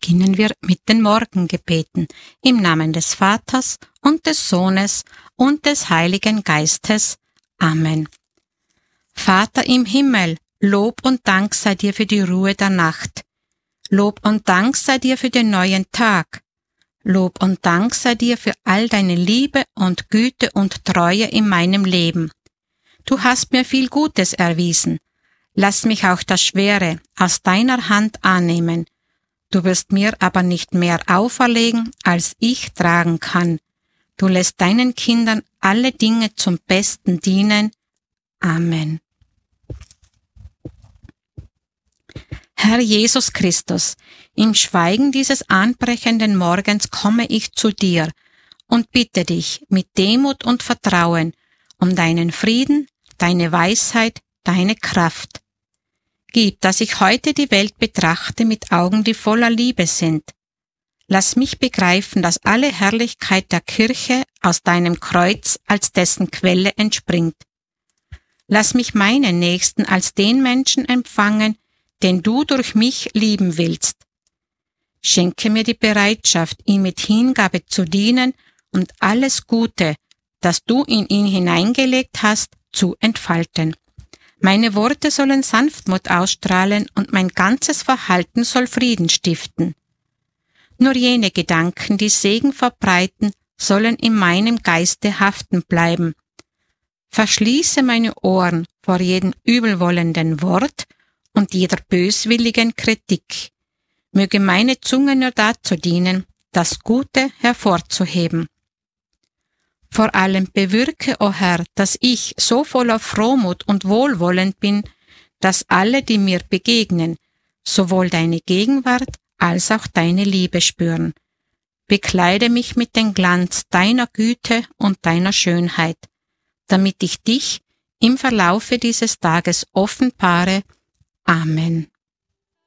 beginnen wir mit den Morgengebeten im Namen des Vaters und des Sohnes und des Heiligen Geistes. Amen. Vater im Himmel, Lob und Dank sei dir für die Ruhe der Nacht. Lob und Dank sei dir für den neuen Tag. Lob und Dank sei dir für all deine Liebe und Güte und Treue in meinem Leben. Du hast mir viel Gutes erwiesen. Lass mich auch das Schwere aus deiner Hand annehmen. Du wirst mir aber nicht mehr auferlegen, als ich tragen kann. Du lässt deinen Kindern alle Dinge zum Besten dienen. Amen. Herr Jesus Christus, im Schweigen dieses anbrechenden Morgens komme ich zu dir und bitte dich mit Demut und Vertrauen um deinen Frieden, deine Weisheit, deine Kraft. Gib, dass ich heute die Welt betrachte mit Augen, die voller Liebe sind. Lass mich begreifen, dass alle Herrlichkeit der Kirche aus deinem Kreuz als dessen Quelle entspringt. Lass mich meinen Nächsten als den Menschen empfangen, den du durch mich lieben willst. Schenke mir die Bereitschaft, ihm mit Hingabe zu dienen und alles Gute, das du in ihn hineingelegt hast, zu entfalten. Meine Worte sollen Sanftmut ausstrahlen und mein ganzes Verhalten soll Frieden stiften. Nur jene Gedanken, die Segen verbreiten, sollen in meinem Geiste haften bleiben. Verschließe meine Ohren vor jedem übelwollenden Wort und jeder böswilligen Kritik. Möge meine Zunge nur dazu dienen, das Gute hervorzuheben. Vor allem bewirke, o Herr, dass ich so voller Frohmut und Wohlwollen bin, dass alle, die mir begegnen, sowohl deine Gegenwart als auch deine Liebe spüren. Bekleide mich mit dem Glanz deiner Güte und deiner Schönheit, damit ich dich im Verlaufe dieses Tages offenbare. Amen.